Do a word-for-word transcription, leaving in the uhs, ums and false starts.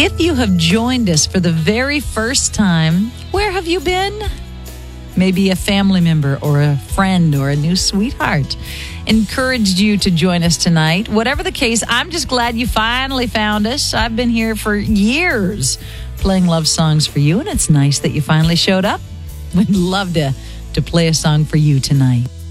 If you have joined us for the very first time, where have you been? Maybe a family member or a friend or a new sweetheart encouraged you to join us tonight. Whatever the case, I'm just glad you finally found us. I've been here for years playing love songs for you, and it's nice that you finally showed up. We'd love to, to play a song for you tonight.